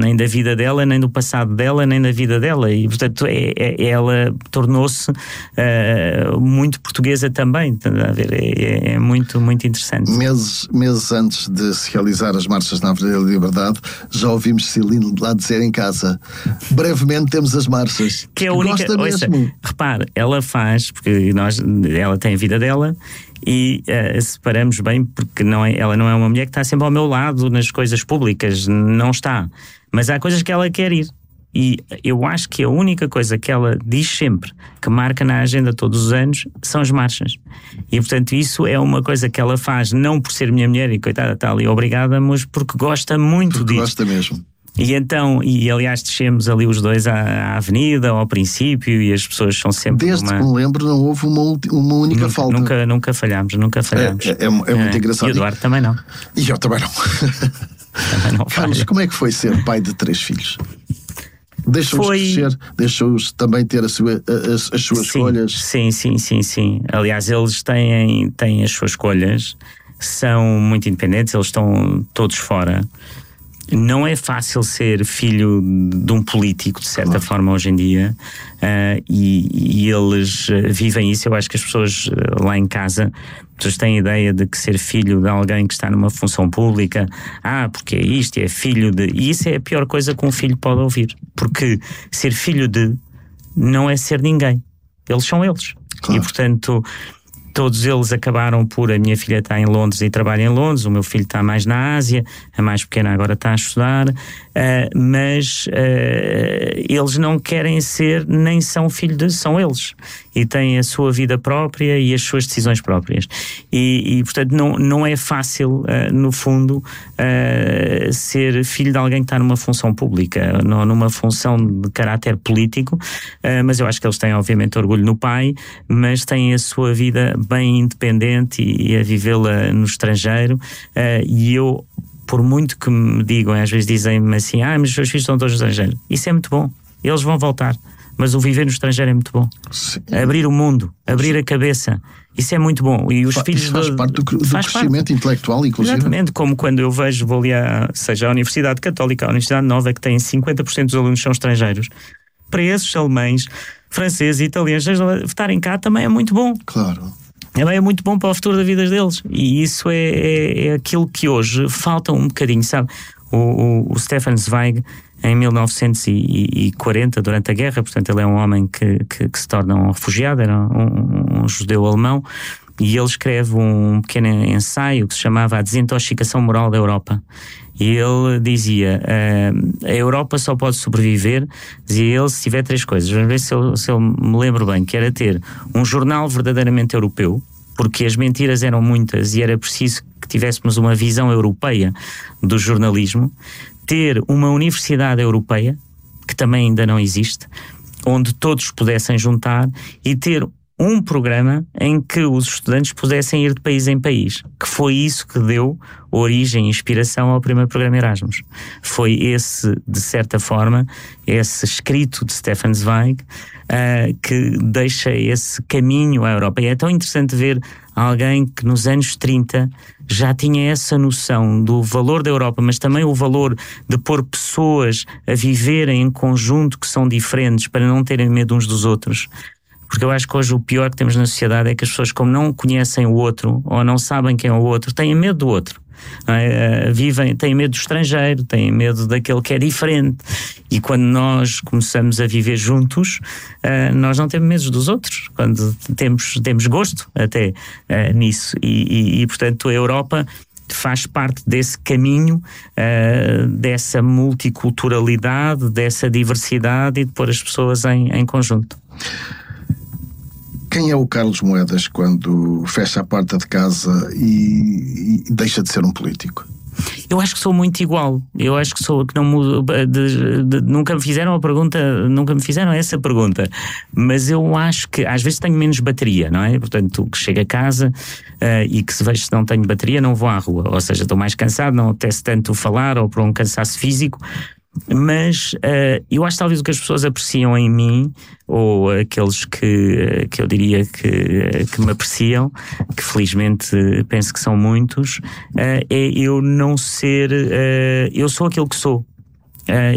nem da vida dela, nem do passado dela, nem da vida dela, e portanto ela tornou-se muito portuguesa também. A ver, é muito, muito interessante. Meses antes de se realizar as marchas na Avenida da Liberdade, já ouvimos Ciline lá dizer em casa: brevemente temos as marchas. Que é a única. Gosta mesmo. Repare, ela faz, porque ela tem a vida dela, e separamos bem, porque ela não é uma mulher que está sempre ao meu lado nas coisas públicas, não está, mas há coisas que ela quer ir, e eu acho que a única coisa que ela diz sempre, que marca na agenda todos os anos, são as marchas, e portanto isso é uma coisa que ela faz, não por ser minha mulher e coitada está ali obrigada, mas porque gosta muito disso. Gosta mesmo. E então, aliás, descemos ali os dois à avenida, ao princípio, e as pessoas são sempre... Desde que me lembro, não houve uma única falta. Nunca falhámos. É muito engraçado. E o Eduardo também não. E eu também não. Também não. Carlos, como é que foi ser pai de 3 filhos? Deixou-os crescer, deixou-os também ter as suas escolhas? Sim. Aliás, eles têm as suas escolhas, são muito independentes, eles estão todos fora. Não é fácil ser filho de um político, de certa forma, hoje em dia, e eles vivem isso. Eu acho que as pessoas lá em casa, pessoas têm a ideia de que ser filho de alguém que está numa função pública, porque é isto, é filho de... E isso é a pior coisa que um filho pode ouvir, porque ser filho de não é ser ninguém. Eles são eles. Claro. E, portanto... Todos eles acabaram por... A minha filha está em Londres e trabalha em Londres, o meu filho está mais na Ásia, a mais pequena agora está a estudar, mas eles não querem ser, nem são filho de... São eles. E têm a sua vida própria e as suas decisões próprias. E portanto, não é fácil, no fundo, ser filho de alguém que está numa função pública, numa função de caráter político, mas eu acho que eles têm, obviamente, orgulho no pai, mas têm a sua vida bem independente e a vivê-la no estrangeiro, e eu, por muito que me digam, às vezes dizem-me assim, mas os seus filhos estão todos no estrangeiro, isso é muito bom, eles vão voltar, mas o viver no estrangeiro é muito bom. Sim. Abrir o mundo, abrir a cabeça, isso é muito bom. E os filhos isso faz parte do crescimento intelectual, inclusive. Exatamente, como quando eu vejo, vou ali seja a Universidade Católica, a Universidade Nova, que tem 50% dos alunos são estrangeiros, para esses alemães, franceses e italianos estarem cá também é muito bom. Claro. É muito bom para o futuro da vida deles, e isso é aquilo que hoje falta um bocadinho, sabe? O Stefan Zweig, em 1940, durante a guerra, portanto ele é um homem que se torna um refugiado, era um judeu alemão, e ele escreve um pequeno ensaio que se chamava A Desintoxicação Moral da Europa. E ele dizia, a Europa só pode sobreviver, dizia ele, se tiver 3 coisas. Vamos ver se eu me lembro bem, que era ter um jornal verdadeiramente europeu, porque as mentiras eram muitas e era preciso que tivéssemos uma visão europeia do jornalismo, ter uma universidade europeia, que também ainda não existe, onde todos pudessem juntar, e ter um programa em que os estudantes pudessem ir de país em país, que foi isso que deu origem e inspiração ao primeiro programa Erasmus. Foi esse, de certa forma, esse escrito de Stefan Zweig, que deixa esse caminho à Europa. E é tão interessante ver alguém que nos anos 30 já tinha essa noção do valor da Europa, mas também o valor de pôr pessoas a viverem em conjunto que são diferentes, para não terem medo uns dos outros. Porque eu acho que hoje o pior que temos na sociedade é que as pessoas, como não conhecem o outro, ou não sabem quem é o outro, têm medo do outro. Têm medo do estrangeiro, têm medo daquele que é diferente. E quando nós começamos a viver juntos, nós não temos medo dos outros, quando temos gosto até nisso. E portanto a Europa faz parte desse caminho, dessa multiculturalidade, dessa diversidade, e de pôr as pessoas em conjunto. Quem é o Carlos Moedas quando fecha a porta de casa e deixa de ser um político? Eu acho que sou muito igual. Eu acho que não mudo. Nunca me fizeram essa pergunta. Mas eu acho que às vezes tenho menos bateria, não é? Portanto, que chego a casa e que se vejo se não tenho bateria, não vou à rua. Ou seja, estou mais cansado, não apetece tanto falar, ou por um cansaço físico. Mas eu acho que talvez o que as pessoas apreciam em mim, ou aqueles que eu diria que me apreciam, que felizmente penso que são muitos, é eu não ser... eu sou aquilo que sou.